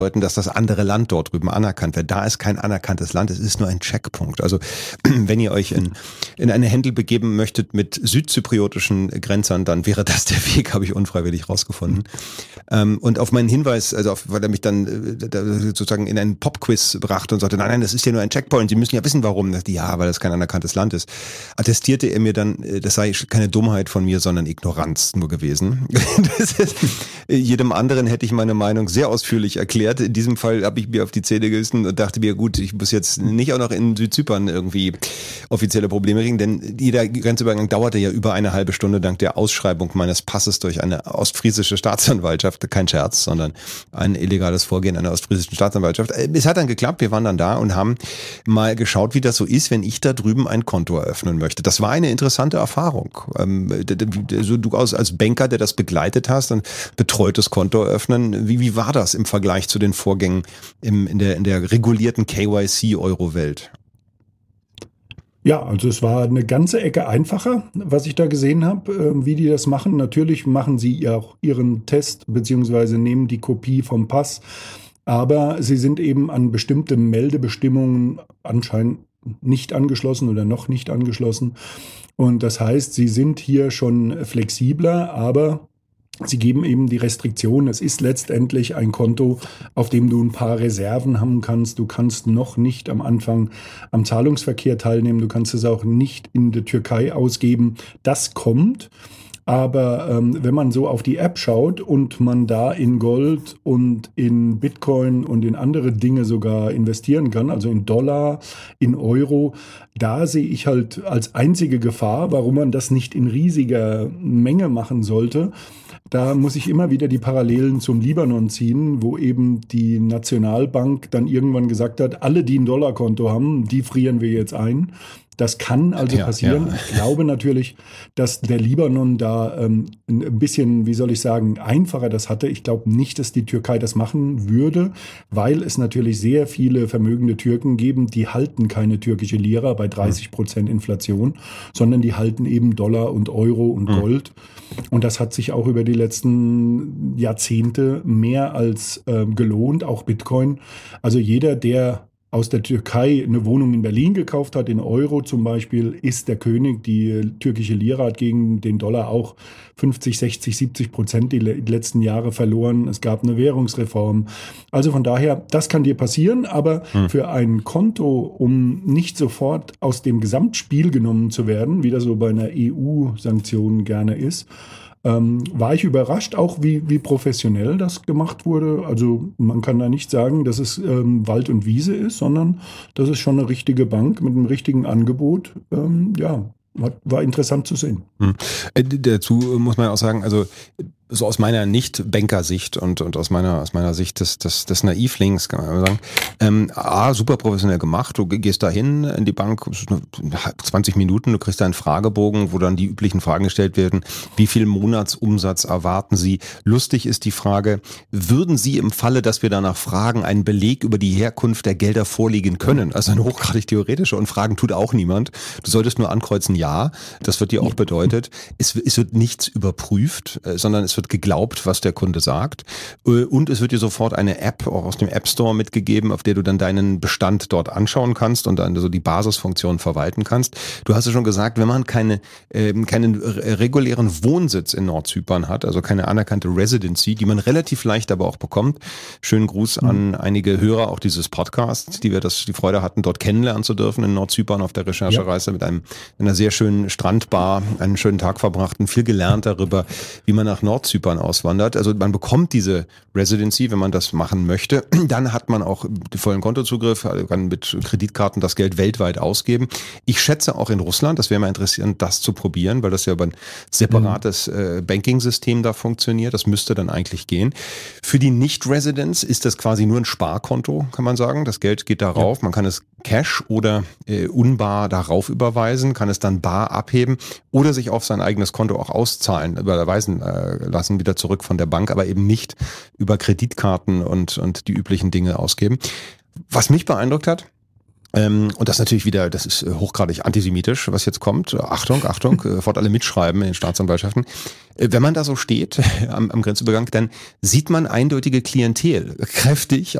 dass das andere Land dort drüben anerkannt wird. Da ist kein anerkanntes Land, es ist nur ein Checkpunkt. Also wenn ihr euch in eine Händel begeben möchtet mit südzypriotischen Grenzern, dann wäre das der Weg, habe ich unfreiwillig rausgefunden. Und auf meinen Hinweis, weil er mich dann sozusagen in einen Pop-Quiz brachte und sagte, nein, das ist ja nur ein Checkpoint, Sie müssen ja wissen, warum. Ja, weil das kein anerkanntes Land ist. Attestierte er mir dann, das sei keine Dummheit von mir, sondern Ignoranz nur gewesen. Das ist, jedem anderen hätte ich meine Meinung sehr ausführlich erklärt. In diesem Fall habe ich mir auf die Zähne gebissen und dachte mir, gut, ich muss jetzt nicht auch noch in Südzypern irgendwie offizielle Probleme kriegen, denn jeder Grenzübergang dauerte ja über eine halbe Stunde dank der Ausschreibung meines Passes durch eine ostfriesische Staatsanwaltschaft. Kein Scherz, sondern ein illegales Vorgehen einer ostfriesischen Staatsanwaltschaft. Es hat dann geklappt, wir waren dann da und haben mal geschaut, wie das so ist, wenn ich da drüben ein Konto eröffnen möchte. Das war eine interessante Erfahrung. Du als Banker, der das begleitet hast, ein betreutes Konto eröffnen, wie war das im Vergleich zu den Vorgängen in der regulierten KYC-Euro-Welt? Ja, also es war eine ganze Ecke einfacher, was ich da gesehen habe, wie die das machen. Natürlich machen sie ja auch ihren Test beziehungsweise nehmen die Kopie vom Pass, aber sie sind eben an bestimmte Meldebestimmungen anscheinend nicht angeschlossen oder noch nicht angeschlossen. Und das heißt, sie sind hier schon flexibler, aber sie geben eben die Restriktion. Es ist letztendlich ein Konto, auf dem du ein paar Reserven haben kannst. Du kannst noch nicht am Anfang am Zahlungsverkehr teilnehmen. Du kannst es auch nicht in der Türkei ausgeben. Das kommt. Aber wenn man so auf die App schaut und man da in Gold und in Bitcoin und in andere Dinge sogar investieren kann, also in Dollar, in Euro, da sehe ich halt als einzige Gefahr, warum man das nicht in riesiger Menge machen sollte. Da muss ich immer wieder die Parallelen zum Libanon ziehen, wo eben die Nationalbank dann irgendwann gesagt hat, alle, die ein Dollarkonto haben, die frieren wir jetzt ein. Das kann also passieren. Ja. Ich glaube natürlich, dass der Libanon da ein bisschen, wie soll ich sagen, einfacher das hatte. Ich glaube nicht, dass die Türkei das machen würde, weil es natürlich sehr viele vermögende Türken geben, die halten keine türkische Lira bei 30% Inflation, sondern die halten eben Dollar und Euro und Gold. Und das hat sich auch über die letzten Jahrzehnte mehr als gelohnt, auch Bitcoin. Also jeder, der aus der Türkei eine Wohnung in Berlin gekauft hat, in Euro zum Beispiel, ist der König. Die türkische Lira hat gegen den Dollar auch 50, 60, 70% die letzten Jahre verloren. Es gab eine Währungsreform. Also von daher, das kann dir passieren, aber für ein Konto, um nicht sofort aus dem Gesamtspiel genommen zu werden, wie das so bei einer EU-Sanktion gerne ist, war ich überrascht, auch wie professionell das gemacht wurde. Also man kann da nicht sagen, dass es Wald und Wiese ist, sondern das ist schon eine richtige Bank mit einem richtigen Angebot. War interessant zu sehen. Dazu muss man auch sagen, also so aus meiner Nicht-Banker-Sicht und aus meiner Sicht des Naivlings, kann man sagen, super professionell gemacht. Du gehst da hin in die Bank, 20 Minuten, du kriegst einen Fragebogen, wo dann die üblichen Fragen gestellt werden. Wie viel Monatsumsatz erwarten Sie? Lustig ist die Frage, würden Sie im Falle, dass wir danach fragen, einen Beleg über die Herkunft der Gelder vorlegen können? Also eine hochgradig theoretische, und Fragen tut auch niemand. Du solltest nur ankreuzen, ja. Das wird dir auch bedeutet. Es wird nichts überprüft, sondern es wird geglaubt, was der Kunde sagt. Und es wird dir sofort eine App auch aus dem App Store mitgegeben, auf der du dann deinen Bestand dort anschauen kannst und dann so die Basisfunktion verwalten kannst. Du hast ja schon gesagt, wenn man keinen regulären Wohnsitz in Nordzypern hat, also keine anerkannte Residency, die man relativ leicht aber auch bekommt. Schönen Gruß an einige Hörer auch dieses Podcasts, die die Freude hatten, dort kennenlernen zu dürfen in Nordzypern auf der Recherchereise mit einer sehr schönen Strandbar, einen schönen Tag verbracht und viel gelernt darüber, wie man nach Nordzypern auswandert. Also man bekommt diese Residency, wenn man das machen möchte. Dann hat man auch den vollen Kontozugriff, kann mit Kreditkarten das Geld weltweit ausgeben. Ich schätze auch in Russland, das wäre mal interessant, das zu probieren, weil das ja über ein separates Banking-System da funktioniert. Das müsste dann eigentlich gehen. Für die Nicht-Residents ist das quasi nur ein Sparkonto, kann man sagen. Das Geld geht darauf. Ja. Man kann es Cash oder unbar darauf überweisen, kann es dann bar abheben oder sich auf sein eigenes Konto auch überweisen lassen, wieder zurück von der Bank, aber eben nicht über Kreditkarten und die üblichen Dinge ausgeben. Was mich beeindruckt hat, Und das natürlich wieder, das ist hochgradig antisemitisch, was jetzt kommt. Achtung, sofort alle mitschreiben in den Staatsanwaltschaften. Wenn man da so steht am Grenzübergang, dann sieht man eindeutige Klientel, kräftig